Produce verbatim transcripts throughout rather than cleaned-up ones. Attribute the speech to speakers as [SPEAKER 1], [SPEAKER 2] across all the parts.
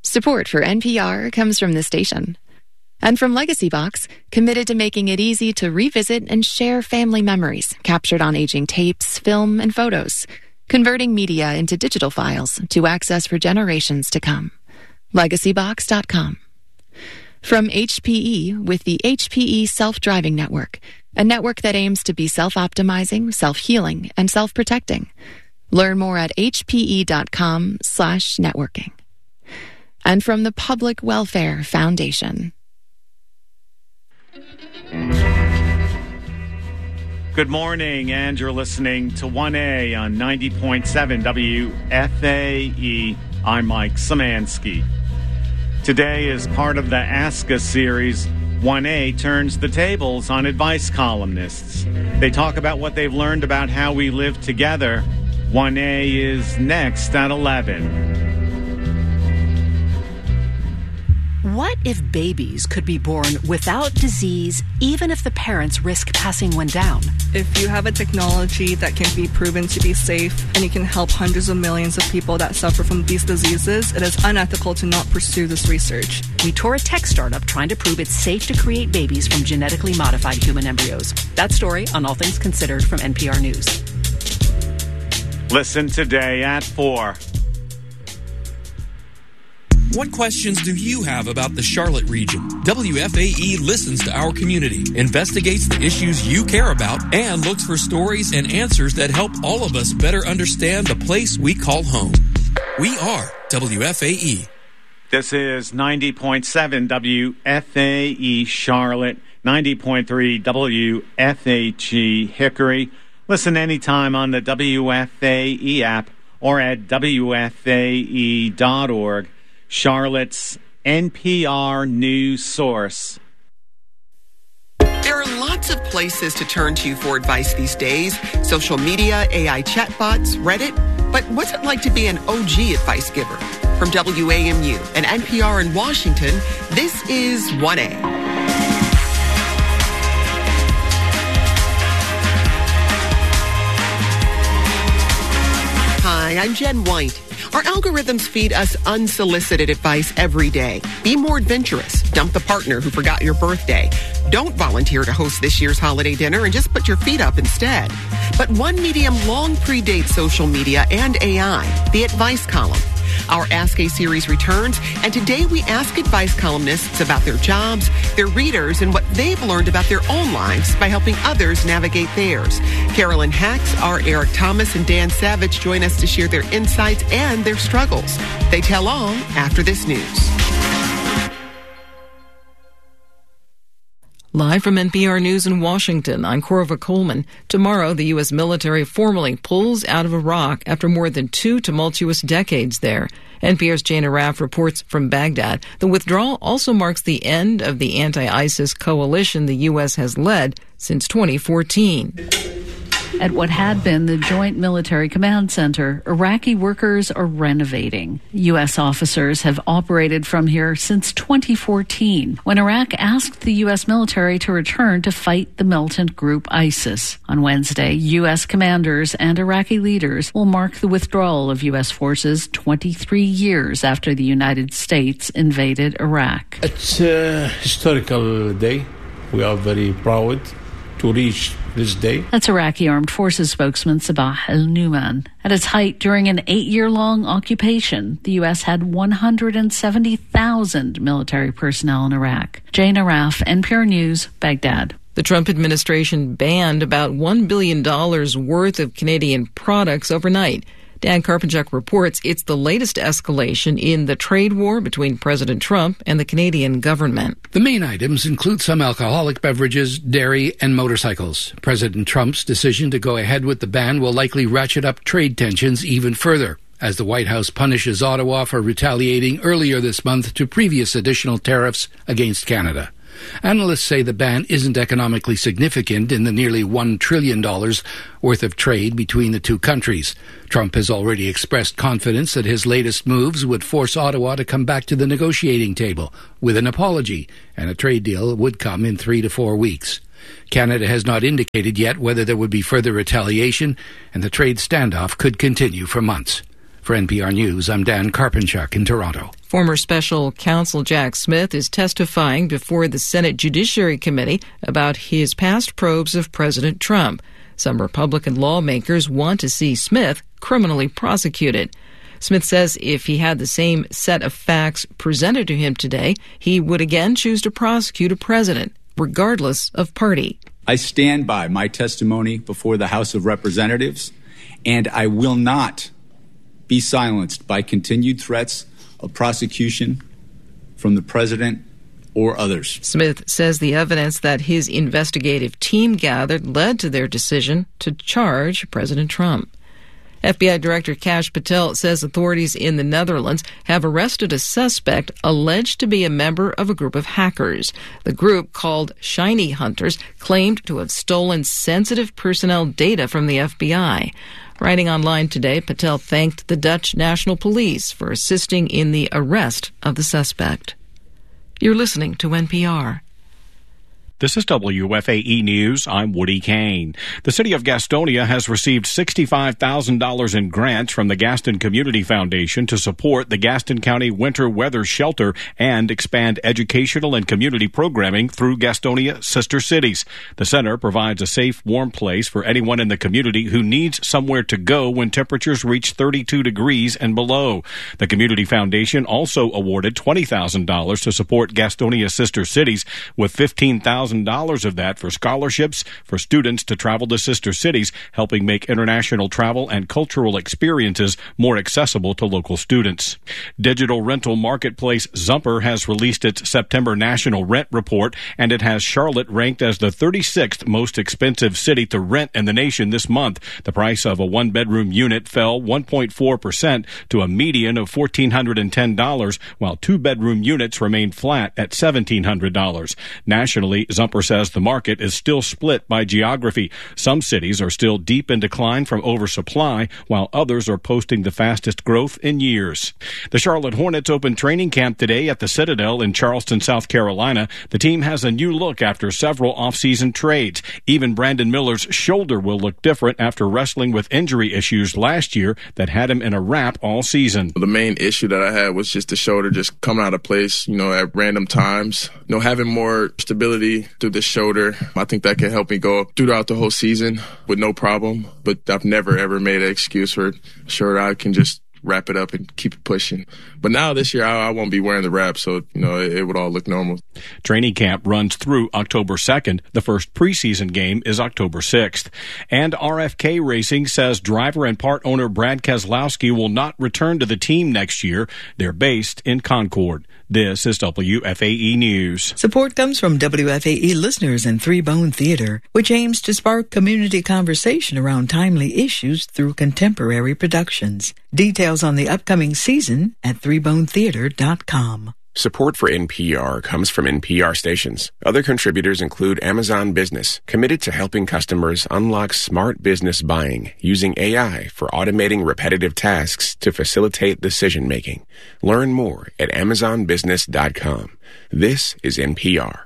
[SPEAKER 1] Support for N P R comes from this station. And from Legacy Box, committed to making it easy to revisit and share family memories captured on aging tapes, film, and photos, converting media into digital files to access for generations to come. legacy box dot com. From H P E with the H P E Self-Driving Network, a network that aims to be self-optimizing, self-healing, and self-protecting. Learn more at hpe.com slash networking. And from the Public Welfare Foundation.
[SPEAKER 2] Good morning, and you're listening to one A on ninety point seven W F A E. I'm Mike Szymanski. Today is part of the Ask Us series. one A turns the tables on advice columnists. They talk about what they've learned about how we live together. one A is next at eleven.
[SPEAKER 3] What if babies could be born without disease, even if the parents risk passing one down?
[SPEAKER 4] If you have a technology that can be proven to be safe and you can help hundreds of millions of people that suffer from these diseases, it is unethical to not pursue this research.
[SPEAKER 3] We tour a tech startup trying to prove it's safe to create babies from genetically modified human embryos. That story on All Things Considered from N P R News.
[SPEAKER 2] Listen today at four.
[SPEAKER 5] What questions do you have about the Charlotte region? W F A E listens to our community, investigates the issues you care about, and looks for stories and answers that help all of us better understand the place we call home. We are W F A E.
[SPEAKER 2] This is ninety point seven W F A E Charlotte, ninety point three W F H E Hickory. Listen anytime on the W F A E app or at W F A E dot org. Charlotte's N P R news source.
[SPEAKER 6] There are lots of places to turn to for advice these days. Social media, A I chatbots, Reddit. But what's it like to be an O G advice giver? From W A M U and N P R in Washington, this is one A. Hi, I'm Jen White. Our algorithms feed us unsolicited advice every day. Be more adventurous. Dump the partner who forgot your birthday. Don't volunteer to host this year's holiday dinner and just put your feet up instead. But one medium long predates social media and A I, the advice column. Our Ask A series returns, and today we ask advice columnists about their jobs, their readers, and what they've learned about their own lives by helping others navigate theirs. Carolyn Hacks, R. Eric Thomas, and Dan Savage join us to share their insights and their struggles. They tell all after this news.
[SPEAKER 7] Live from N P R News in Washington, I'm Corva Coleman. Tomorrow, the U S military formally pulls out of Iraq after more than two tumultuous decades there. N P R's Jana Raff reports from Baghdad. The withdrawal also marks the end of the anti-ISIS coalition the U S has led since twenty fourteen.
[SPEAKER 8] At what had been the Joint Military Command Center, Iraqi workers are renovating. U S officers have operated from here since twenty fourteen, when Iraq asked the U S military to return to fight the militant group ISIS. On Wednesday, U S commanders and Iraqi leaders will mark the withdrawal of U S forces twenty-three years after the United States invaded Iraq.
[SPEAKER 9] It's a historical day. We are very proud to reach this day.
[SPEAKER 8] That's Iraqi Armed Forces spokesman Sabah al-Numan. At its height during an eight-year-long occupation, the U S had one hundred seventy thousand military personnel in Iraq. Jana Raff, N P R News, Baghdad.
[SPEAKER 7] The Trump administration banned about one billion dollars worth of Canadian products overnight. Dan Karpenchuk reports it's the latest escalation in the trade war between President Trump and the Canadian government.
[SPEAKER 10] The main items include some alcoholic beverages, dairy, and motorcycles. President Trump's decision to go ahead with the ban will likely ratchet up trade tensions even further, as the White House punishes Ottawa for retaliating earlier this month to previous additional tariffs against Canada. Analysts say the ban isn't economically significant in the nearly one trillion dollars worth of trade between the two countries. Trump has already expressed confidence that his latest moves would force Ottawa to come back to the negotiating table with an apology, and a trade deal would come in three to four weeks. Canada has not indicated yet whether there would be further retaliation, and the trade standoff could continue for months. For N P R News, I'm Dan Karpenchuk in Toronto.
[SPEAKER 7] Former special counsel Jack Smith is testifying before the Senate Judiciary Committee about his past probes of President Trump. Some Republican lawmakers want to see Smith criminally prosecuted. Smith says if he had the same set of facts presented to him today, he would again choose to prosecute a president, regardless of party.
[SPEAKER 11] I stand by my testimony before the House of Representatives, and I will not be silenced by continued threats of prosecution from the president or others.
[SPEAKER 7] Smith says the evidence that his investigative team gathered led to their decision to charge President Trump. F B I Director Kash Patel says authorities in the Netherlands have arrested a suspect alleged to be a member of a group of hackers. The group, called Shiny Hunters, claimed to have stolen sensitive personnel data from the F B I. Writing online today, Patel thanked the Dutch National Police for assisting in the arrest of the suspect. You're listening to N P R.
[SPEAKER 12] This is W F A E News. I'm Woody Kane. The city of Gastonia has received sixty-five thousand dollars in grants from the Gaston Community Foundation to support the Gaston County Winter Weather Shelter and expand educational and community programming through Gastonia Sister Cities. The center provides a safe, warm place for anyone in the community who needs somewhere to go when temperatures reach thirty-two degrees and below. The Community Foundation also awarded twenty thousand dollars to support Gastonia Sister Cities, with fifteen thousand dollars of that for scholarships for students to travel to sister cities, helping make international travel and cultural experiences more accessible to local students. Digital rental marketplace Zumper has released its September National Rent Report, and it has Charlotte ranked as the thirty-sixth most expensive city to rent in the nation this month. The price of a one-bedroom unit fell one point four percent to a median of one thousand four hundred ten dollars, while two-bedroom units remained flat at one thousand seven hundred dollars. Nationally, Zumper says the market is still split by geography. Some cities are still deep in decline from oversupply, while others are posting the fastest growth in years. The Charlotte Hornets opened training camp today at the Citadel in Charleston, South Carolina. The team has a new look after several off-season trades. Even Brandon Miller's shoulder will look different after wrestling with injury issues last year that had him in a wrap all season.
[SPEAKER 13] The main issue that I had was just the shoulder just coming out of place, you know, at random times. You know, having more stability through the shoulder, I think that can help me go throughout the whole season with no problem. But I've never, ever made an excuse for it. Sure, I can just wrap it up and keep it pushing. But now this year, I, I won't be wearing the wrap, so, you know, it, it would all look normal.
[SPEAKER 12] Training camp runs through October second. The first preseason game is October sixth. And R F K Racing says driver and part owner Brad Keselowski will not return to the team next year. They're based in Concord. This is W F A E News.
[SPEAKER 14] Support comes from W F A E listeners and Three Bone Theater, which aims to spark community conversation around timely issues through contemporary productions. Details on the upcoming season at three bone theater dot com.
[SPEAKER 15] Support for N P R comes from N P R stations. Other contributors include Amazon Business, committed to helping customers unlock smart business buying using A I for automating repetitive tasks to facilitate decision-making. Learn more at amazon business dot com. This is N P R.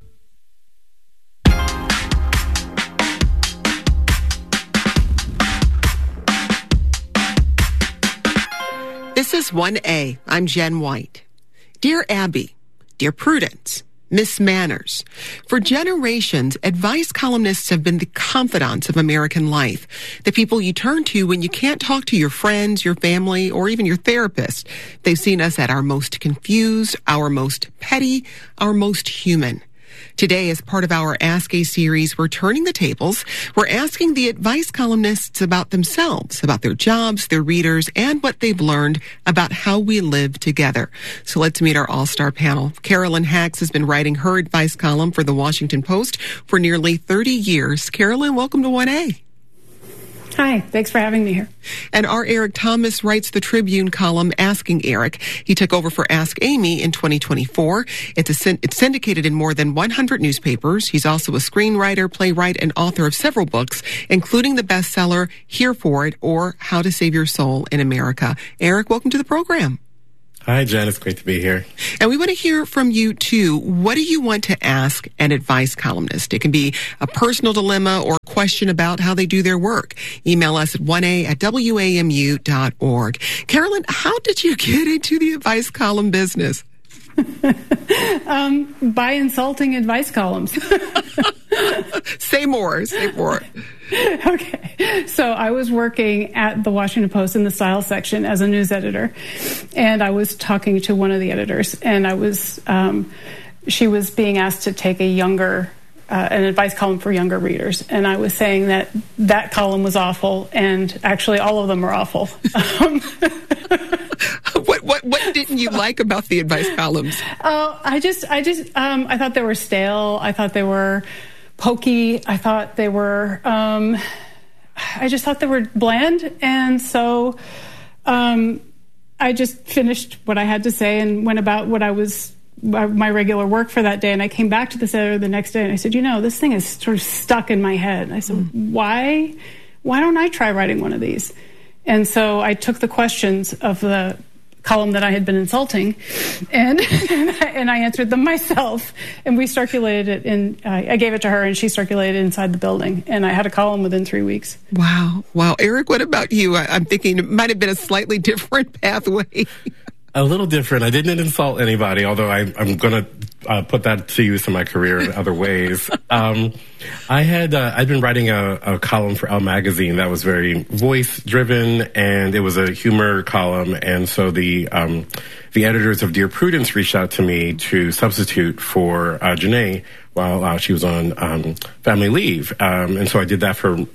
[SPEAKER 6] This is one A. I'm Jen White. Dear Abby, Dear Prudence, Miss Manners, for generations, advice columnists have been the confidants of American life, the people you turn to when you can't talk to your friends, your family, or even your therapist. They've seen us at our most confused, our most petty, our most human. Today, as part of our Ask A series, we're turning the tables. We're asking the advice columnists about themselves, about their jobs, their readers, and what they've learned about how we live together. So let's meet our all-star panel. Carolyn Hax has been writing her advice column for the Washington Post for nearly thirty years. Carolyn, welcome to one A.
[SPEAKER 16] Hi, thanks for having me here.
[SPEAKER 6] And our Eric Thomas writes the Tribune column, Asking Eric. He took over for Ask Amy in twenty twenty-four. It's, a, it's syndicated in more than one hundred newspapers. He's also a screenwriter, playwright, and author of several books, including the bestseller Here for It, or How to Save Your Soul in America. Eric, welcome to the program.
[SPEAKER 17] Hi, Jen. It's great to be here.
[SPEAKER 6] And we want to hear from you, too. What do you want to ask an advice columnist? It can be a personal dilemma or a question about how they do their work. Email us at one a at w a m u dot org. Carolyn, how did you get into the advice column business?
[SPEAKER 16] um, by insulting advice columns.
[SPEAKER 6] Say more. Say more.
[SPEAKER 16] Okay. So I was working at the Washington Post in the style section as a news editor, and I was talking to one of the editors, and I was, um, she was being asked to take a younger, uh, an advice column for younger readers, and I was saying that that column was awful, and actually all of them are awful. Um,
[SPEAKER 6] What what what didn't you like about the advice columns?
[SPEAKER 16] Oh, I just I just um, I thought they were stale. I thought they were pokey. I thought they were. Um, I just thought they were bland, and so um, I just finished what I had to say and went about what I was my regular work for that day. And I came back to this editor the next day, and I said, you know, this thing is sort of stuck in my head. And I said, mm. why why don't I try writing one of these? And so I took the questions of the column that I had been insulting, and and I answered them myself, and we circulated it in, uh, I gave it to her, and she circulated it inside the building, and I had a column within three weeks.
[SPEAKER 6] Wow. Wow. Eric, what about you? I, I'm thinking it might have been a slightly different pathway.
[SPEAKER 17] A little different. I didn't insult anybody, although I, I'm going to uh, put that to use in my career in other ways. Um, I had uh, I'd been writing a, a column for Elle magazine that was very voice driven, and it was a humor column. And so the um, the editors of Dear Prudence reached out to me to substitute for uh, Janae while uh, she was on um, family leave, um, and so I did that for uh,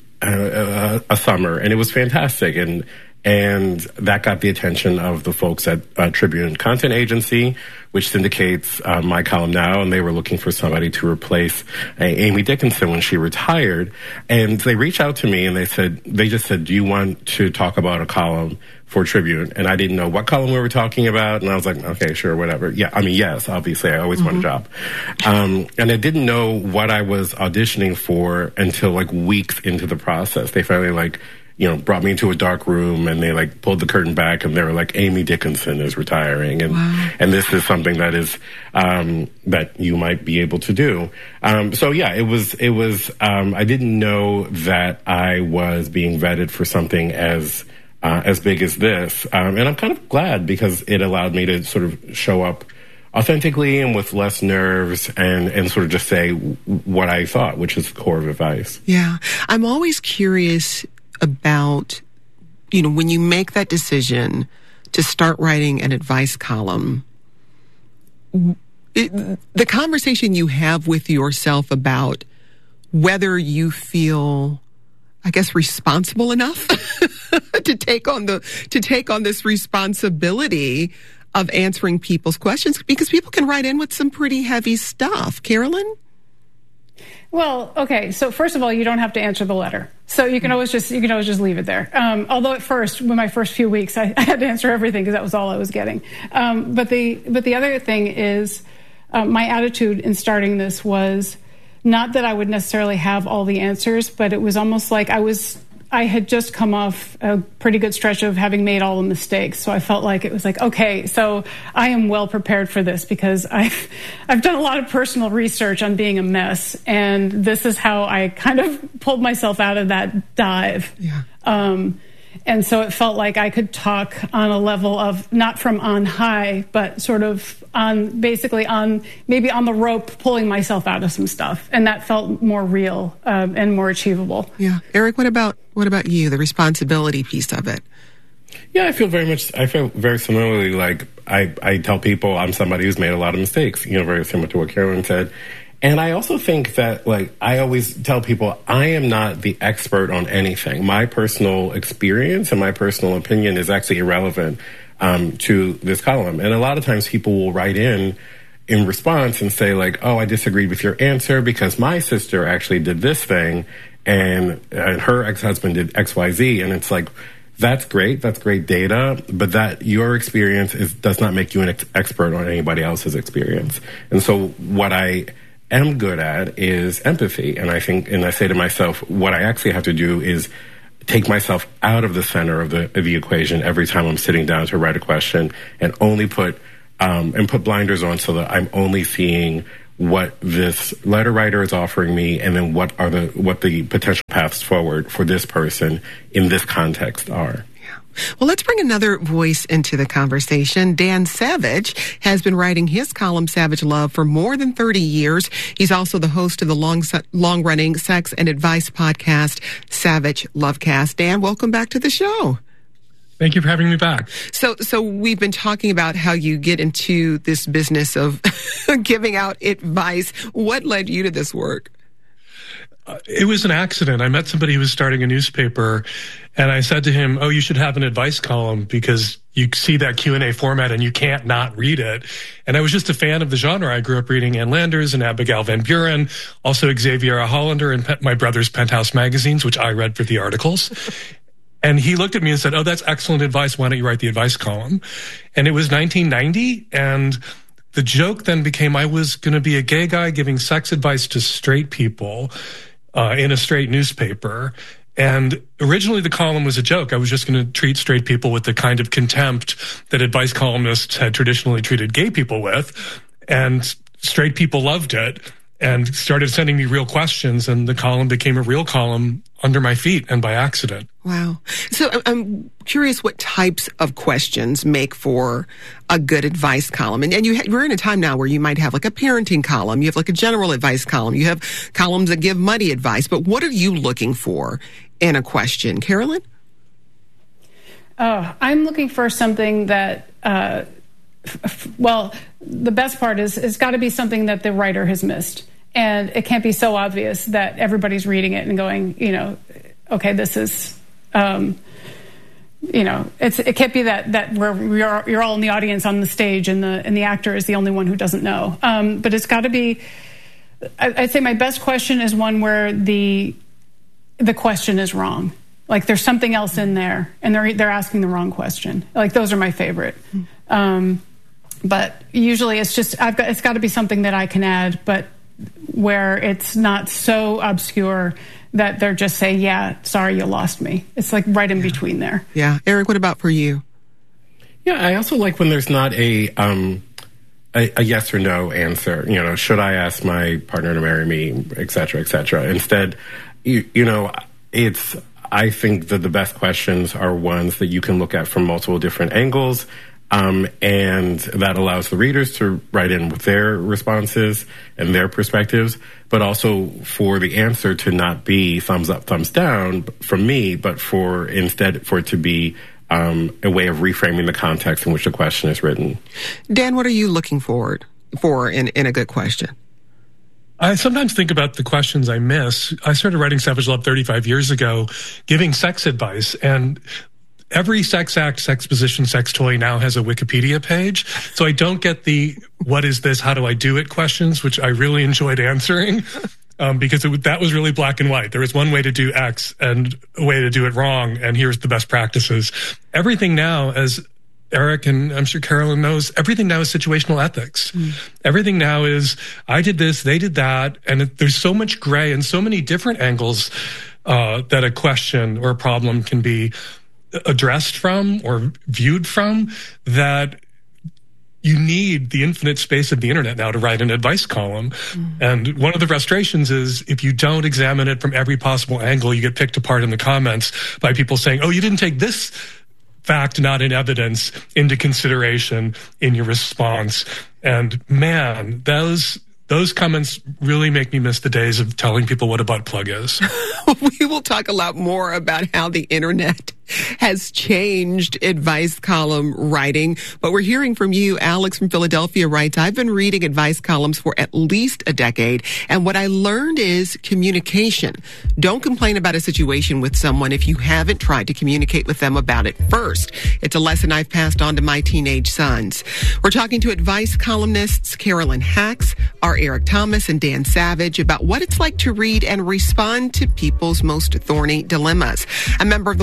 [SPEAKER 17] a, a summer, and it was fantastic. And And that got the attention of the folks at uh, Tribune Content Agency, which syndicates uh, my column now, and they were looking for somebody to replace uh, Amy Dickinson when she retired. And they reached out to me, and they said, they just said, do you want to talk about a column for Tribune? And I didn't know what column we were talking about, and I was like, okay, sure, whatever. Yeah, I mean, yes, obviously, I always mm-hmm. want a job. Um, and I didn't know what I was auditioning for until like weeks into the process. They finally like, you know, brought me into a dark room, and they like pulled the curtain back, and they were like, Amy Dickinson is retiring. And, wow. and this is something that is, um, that you might be able to do. Um, so yeah, it was, it was, um, I didn't know that I was being vetted for something as, uh, as big as this. Um, and I'm kind of glad, because it allowed me to sort of show up authentically and with less nerves, and, and sort of just say what I thought, which is the core of advice.
[SPEAKER 6] Yeah. I'm always curious about, you know, when you make that decision to start writing an advice column, it, the conversation you have with yourself about whether you feel, I guess, responsible enough to take on the to take on this responsibility of answering people's questions, because people can write in with some pretty heavy stuff. Carolyn?
[SPEAKER 16] Well, okay. So first of all, you don't have to answer the letter. So you can always just you can always just leave it there. Um, although at first, in my first few weeks, I, I had to answer everything because that was all I was getting. Um, but the but the other thing is, uh, my attitude in starting this was not that I would necessarily have all the answers, but it was almost like I was. I had just come off a pretty good stretch of having made all the mistakes. So I felt like it was like, okay, so I am well prepared for this, because I've, I've done a lot of personal research on being a mess. And this is how I kind of pulled myself out of that dive.
[SPEAKER 6] Yeah.
[SPEAKER 16] Um, and so it felt like I could talk on a level of not from on high, but sort of on basically on maybe on the rope, pulling myself out of some stuff. And that felt more real um, and more achievable.
[SPEAKER 6] Yeah. Eric, what about what about you, the responsibility piece of it?
[SPEAKER 17] Yeah, I feel very much, I feel very similarly. Like I, I tell people I'm somebody who's made a lot of mistakes, you know, very similar to what Carolyn said. And I also think that, like, I always tell people I am not the expert on anything. My personal experience and my personal opinion is actually irrelevant um, to this column. And a lot of times people will write in in response and say, like, oh, I disagreed with your answer because my sister actually did this thing, and, and her ex-husband did X Y Z. And it's like, that's great. That's great data. But that your experience is, does not make you an ex- expert on anybody else's experience. And so what I am good at is empathy. And I think, and I say to myself, what I actually have to do is take myself out of the center of the of the equation every time I'm sitting down to write a question, and only put um, and put blinders on so that I'm only seeing what this letter writer is offering me, and then what are the what the potential paths forward for this person in this context are.
[SPEAKER 6] Well, let's bring another voice into the conversation. Dan Savage has been writing his column, Savage Love, for more than thirty years. He's also the host of the long, long-running sex and advice podcast, Savage Lovecast. Dan, welcome back to the show.
[SPEAKER 18] Thank you for having me back.
[SPEAKER 6] So, so we've been talking about how you get into this business of giving out advice. What led you to this work?
[SPEAKER 18] Uh, it was an accident. I met somebody who was starting a newspaper, and I said to him, oh, you should have an advice column because you see that Q and A format and you can't not read it. And I was just a fan of the genre. I grew up reading Ann Landers and Abigail Van Buren, also Xavier Hollander and Pe- my brother's Penthouse magazines, which I read for the articles. And he looked at me and said, oh, that's excellent advice. Why don't you write the advice column? And it was nineteen ninety, and the joke then became I was going to be a gay guy giving sex advice to straight people uh, in a straight newspaper. And originally the column was a joke. I was just going to treat straight people with the kind of contempt that advice columnists had traditionally treated gay people with. And straight people loved it and started sending me real questions. And the column became a real column under my feet and by accident.
[SPEAKER 6] Wow. So I'm curious what types of questions make for a good advice column. And, and you ha- you're in a time now where you might have like a parenting column. You have like a general advice column. You have columns that give money advice. But what are you looking for in a question? Carolyn?
[SPEAKER 16] Oh, I'm looking for something that, uh, f- f- well, the best part is it's got to be something that the writer has missed. And it can't be so obvious that everybody's reading it and going, you know, okay, this is, um, you know, it's it can't be that that where you're you're all in the audience on the stage and the and the actor is the only one who doesn't know. Um, but it's got to be. I, I'd say my best question is one where the the question is wrong. Like there's something else in there, and they're they're asking the wrong question. Like those are my favorite. Um, but usually it's just I've got it's got to be something that I can add, but where it's not so obscure that they're just saying, yeah, sorry, you lost me. It's like right in between there.
[SPEAKER 6] Yeah. Eric, what about for you?
[SPEAKER 17] Yeah, I also like when there's not a, um, a, a yes or no answer. You know, should I ask my partner to marry me, et cetera, et cetera. Instead, you, you know, it's, I think that the best questions are ones that you can look at from multiple different angles. Um, and that allows the readers to write in with their responses and their perspectives, but also for the answer to not be thumbs up, thumbs down from me, but for instead for it to be um, a way of reframing the context in which the question is written.
[SPEAKER 6] Dan, what are you looking forward for in, in a good question?
[SPEAKER 18] I sometimes think about the questions I miss. I started writing Savage Love thirty-five years ago, giving sex advice, and every sex act, sex position, sex toy now has a Wikipedia page. So I don't get the, what is this, how do I do it questions, which I really enjoyed answering um, because it, that was really black and white. There is one way to do X and a way to do it wrong, and here's the best practices. Everything now, as Eric and I'm sure Carolyn knows, everything now is situational ethics. Mm. Everything now is, I did this, they did that, and it, there's so much gray and so many different angles uh, that a question or a problem can be addressed from or viewed from, that you need the infinite space of the internet now to write an advice column. Mm. And one of the frustrations is if you don't examine it from every possible angle, you get picked apart in the comments by people saying, oh, you didn't take this fact not in evidence into consideration in your response. And man, those Those comments really make me miss the days of telling people what a butt plug is.
[SPEAKER 6] We will talk a lot more about how the internet has changed advice column writing. But we're hearing from you. Alex from Philadelphia writes, I've been reading advice columns for at least a decade. And what I learned is communication. Don't complain about a situation with someone if you haven't tried to communicate with them about it first. It's a lesson I've passed on to my teenage sons. We're talking to advice columnists Carolyn Hax, our Eric Thomas, and Dan Savage about what it's like to read and respond to people's most thorny dilemmas. A member of the one A text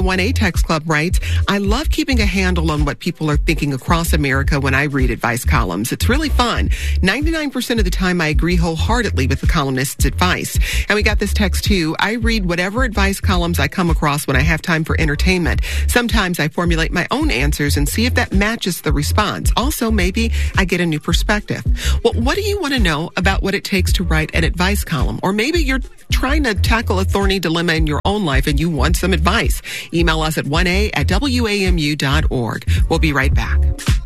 [SPEAKER 6] Text Club writes, I love keeping a handle on what people are thinking across America when I read advice columns. It's really fun. ninety-nine percent of the time I agree wholeheartedly with the columnist's advice. And we got this text too. I read whatever advice columns I come across when I have time for entertainment. Sometimes I formulate my own answers and see if that matches the response. Also, maybe I get a new perspective. Well, what do you want to know about what it takes to write an advice column? Or maybe you're trying to tackle a thorny dilemma in your own life and you want some advice. Email us at one a at W A M U dot org. We'll be right back.